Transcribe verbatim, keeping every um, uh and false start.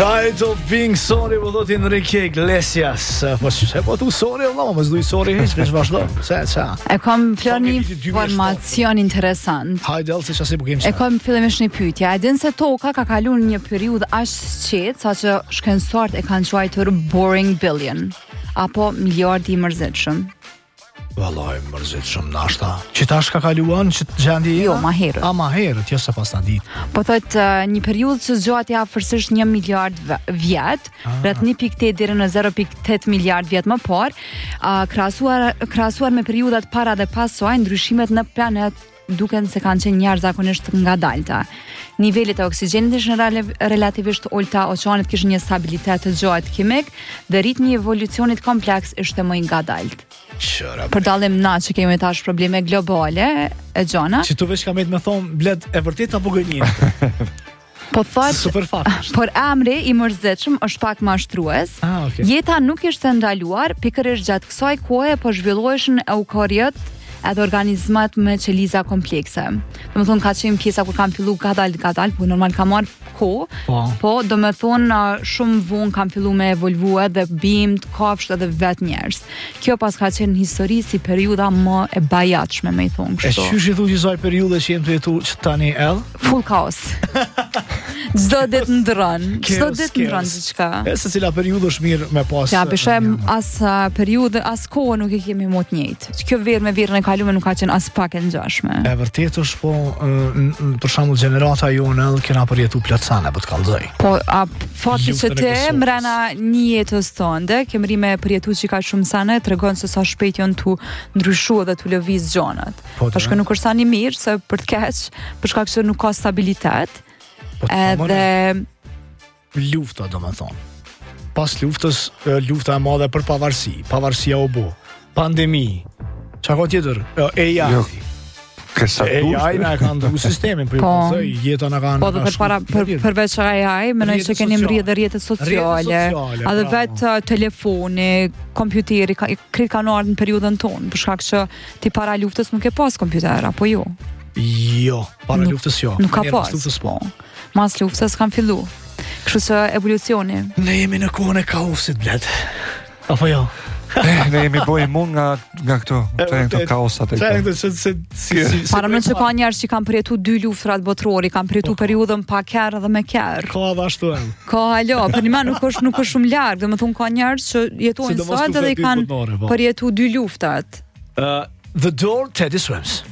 Tired of being sorry, vë dhëtë Enrique Iglesias. Po që po tu sorry, vëlla, më s'duj sorry hiç, veç vazhdo. Se ça. E kam fillon një informacion interesant. Hajde, se çasi po kemi. E kam fillimisht një pyetje. A din se toka ka kaluar një periudhë aq qetë saqë shkencëtarët e kanë quajtur boring billion apo miliard i mërzitshëm. Vallai mërzitshëm nashta. Që tash ka kaluan që gjendje Jo, ma herët. A ma herët, jo sa pas ta ditë. Po thot uh, një periudhë që zgjohet afërsisht një miliard vjet, rreth një pikë tetë deri në zero pikë tetë miliard vjet më parë, uh, krahasuar krahasuar me periudhat para dhe pas saj, ndryshimet në planet duken se kanë qenë jashtëzakonisht ngadalta. Nivelet e oksigjenit ishin relativisht ulta, oqeanet kishin një stabilitet të gjatë kimik dhe ritmi i evolucionit kompleks ishte më i ngadalt. Për dallim na që kemi tash probleme globale e gjona. Që tu veç ka me të me thonë, bled e vërtet apo gënjim? Po thot, super fakt. por emri i mërzitshëm është pak mashtrues. Ah, okay. Jeta nuk ishte ndaluar, pikërisht gjatë kësaj kohe po zhvilloheshin eukariot edhe organizmat me qeliza komplekse. Do më thonë ka qenë pjesa kur kam fillu gadal gadal, po normal ka marrë kohë, po, po do më thonë shumë vonë kam fillu me evolvue dhe bimt, kafshët edhe vetë njerëz. Kjo pas ka qenë histori si periudha më e bajatshme, me i thonë E kështu. qysh i thu që zaj periudhe që jenë të jetu që tani edhe? Full kaos. Çdo ditë ndron, çdo Chaos, ditë ndron chaos. diçka. E se cila periudhë është mirë me pas. Ja, beshem as uh, periudhë, as kohë nuk e kemi më të njëjtë. Kjo verë me verën e kaluar nuk ka qenë as pak e ngjashme. E vërtet është po, n- n- për shembull gjenerata jonë edhe kena përjetu plotësane, po të kallëzoj. Po, a fakti që Luftën e te Kosovës. mbrana një jetës tënde, ke mri me përjetu që ka shumë sane, tregon se sa shpejt janë tu ndryshu dhe tu lëviz gjonat. Po, Po shkë nuk është sa një mirë, se për të keq, për shkak se nuk ka stabilitet, Po, edhe lufta, do me thonë. Pas luftës, e, lufta e madhe për pavarësi, pavarësia u bo, pandemi, qa ka tjetër? E, A I. Jo, kësa A I na e kanë ndru sistemin, për ju Po. kallëzoj, jeta na kanë... po dhe për para për, përveç A I, mendoj Rrjetet se keni sociale. mri edhe rrjetet sociale, Rrjetet sociale, edhe bravo. vetë uh, telefoni, kompjuteri, ka, krejt kanë ardhur në periudhën tonë, për shkak që ti para luftës nuk e pas kompjuter, apo jo? Jo, para Nuk- luftës jo. Nuk ka Njerë pas. pas luftës po. Mas luftës kam fillu. Kështu që evolucioni. Ne jemi në kohën e kaosit, bled. Apo jo? Ne, ne jemi boj imun nga, nga këto, të e këto kaosat e Qa e këto. këtë që se... si- si- si- Para më që ka njerëz që kanë përjetu dy luftrat botërore, kanë përjetu Po. periudhën pa kerr dhe me kerr. Ka dhe ashtu e. Ka alo, për një nuk është nuk është shumë larg, domethënë ka njerëz që jetojnë Sidomos sot lufta edhe e i dytë kanë botërore, po. përjetu dy luftat. Uh, The Door, Teddy Swims.